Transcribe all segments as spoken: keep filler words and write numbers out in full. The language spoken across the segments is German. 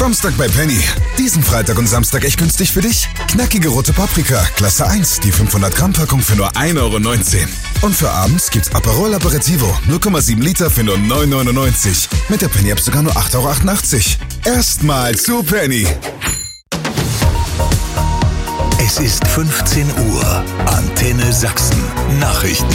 Samstag bei Penny. Diesen Freitag und Samstag echt günstig für dich? Knackige rote Paprika, Klasse eins, die fünfhundert Gramm Packung für nur ein Euro neunzehn. Und für abends gibt's Aperol Aperitivo, null Komma sieben Liter für nur neun Euro neunundneunzig. Mit der Penny-App sogar nur acht Euro achtundachtzig. Erstmal zu Penny. Es ist fünfzehn Uhr. Antenne Sachsen. Nachrichten.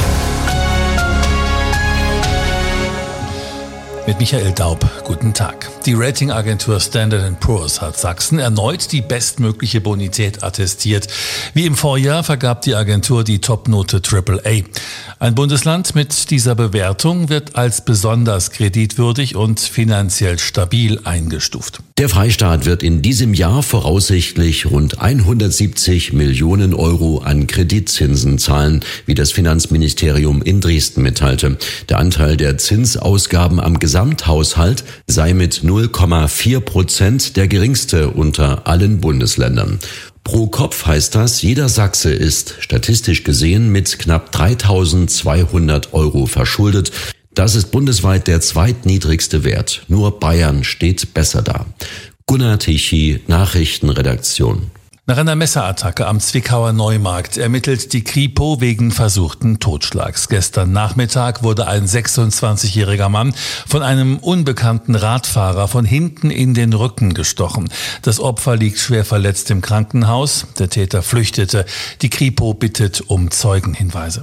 Mit Michael Daub, guten Tag. Die Ratingagentur Standard and Poor's hat Sachsen erneut die bestmögliche Bonität attestiert. Wie im Vorjahr vergab die Agentur die Topnote Triple A. Ein Bundesland mit dieser Bewertung wird als besonders kreditwürdig und finanziell stabil eingestuft. Der Freistaat wird in diesem Jahr voraussichtlich rund hundertsiebzig Millionen Euro an Kreditzinsen zahlen, wie das Finanzministerium in Dresden mitteilte. Der Anteil der Zinsausgaben am Gesamthaushalt sei mit null Komma vier Prozent der geringste unter allen Bundesländern. Pro Kopf heißt das, jeder Sachse ist statistisch gesehen mit knapp dreitausendzweihundert Euro verschuldet. Das ist bundesweit der zweitniedrigste Wert. Nur Bayern steht besser da. Gunnar Tichy, Nachrichtenredaktion. Nach einer Messerattacke am Zwickauer Neumarkt ermittelt die Kripo wegen versuchten Totschlags. Gestern Nachmittag wurde ein sechsundzwanzigjähriger Mann von einem unbekannten Radfahrer von hinten in den Rücken gestochen. Das Opfer liegt schwer verletzt im Krankenhaus. Der Täter flüchtete. Die Kripo bittet um Zeugenhinweise.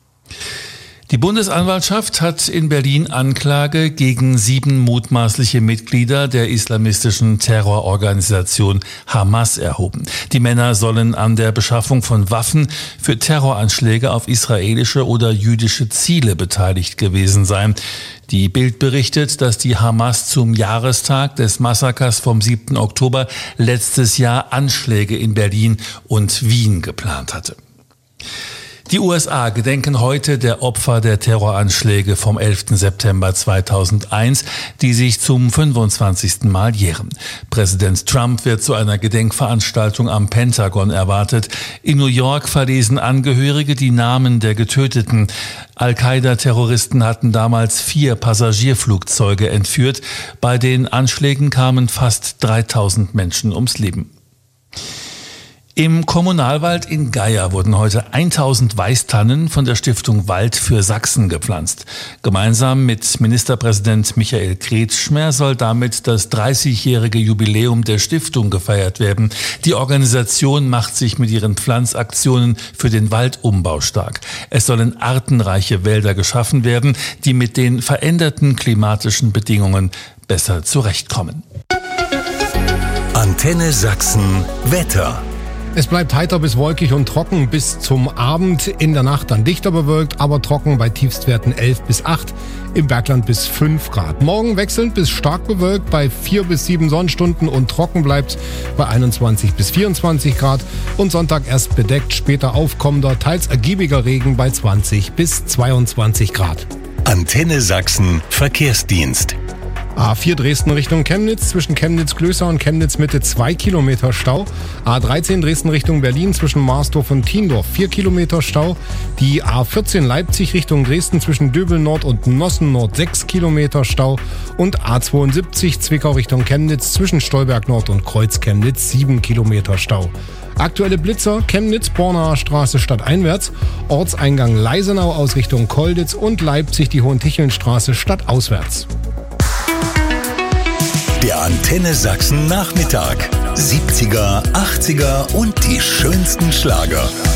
Die Bundesanwaltschaft hat in Berlin Anklage gegen sieben mutmaßliche Mitglieder der islamistischen Terrororganisation Hamas erhoben. Die Männer sollen an der Beschaffung von Waffen für Terroranschläge auf israelische oder jüdische Ziele beteiligt gewesen sein. Die Bild berichtet, dass die Hamas zum Jahrestag des Massakers vom siebten Oktober letztes Jahr Anschläge in Berlin und Wien geplant hatte. Die U S A gedenken heute der Opfer der Terroranschläge vom elften September zweitausendeins, die sich zum fünfundzwanzigsten Mal jähren. Präsident Trump wird zu einer Gedenkveranstaltung am Pentagon erwartet. In New York verlesen Angehörige die Namen der Getöteten. Al-Qaida-Terroristen hatten damals vier Passagierflugzeuge entführt. Bei den Anschlägen kamen fast dreitausend Menschen ums Leben. Im Kommunalwald in Geier wurden heute tausend Weißtannen von der Stiftung Wald für Sachsen gepflanzt. Gemeinsam mit Ministerpräsident Michael Kretschmer soll damit das dreißigjährige Jubiläum der Stiftung gefeiert werden. Die Organisation macht sich mit ihren Pflanzaktionen für den Waldumbau stark. Es sollen artenreiche Wälder geschaffen werden, die mit den veränderten klimatischen Bedingungen besser zurechtkommen. Antenne Sachsen Wetter. Es bleibt heiter bis wolkig und trocken bis zum Abend. In der Nacht dann dichter bewölkt, aber trocken bei Tiefstwerten elf bis acht. Im Bergland bis fünf Grad. Morgen wechselnd bis stark bewölkt bei vier bis sieben Sonnenstunden und trocken bleibt bei einundzwanzig bis vierundzwanzig Grad. Und Sonntag erst bedeckt, später aufkommender, teils ergiebiger Regen bei zwanzig bis zweiundzwanzig Grad. Antenne Sachsen Verkehrsdienst. A vier Dresden Richtung Chemnitz, zwischen Chemnitz-Klößer und Chemnitz-Mitte zwei Kilometer Stau. A dreizehn Dresden Richtung Berlin, zwischen Marsdorf und Tiendorf vier Kilometer Stau. Die A vierzehn Leipzig Richtung Dresden, zwischen Döbel Nord und Nossen Nord sechs Kilometer Stau. Und A zweiundsiebzig Zwickau Richtung Chemnitz, zwischen Stolberg Nord und Kreuz Chemnitz sieben Kilometer Stau. Aktuelle Blitzer: Chemnitz, Bornaer Straße stadteinwärts, Ortseingang Leisenau aus Richtung Kolditz und Leipzig die Hohentichelnstraße stadtauswärts. Der Antenne Sachsen Nachmittag. siebziger, achtziger und die schönsten Schlager.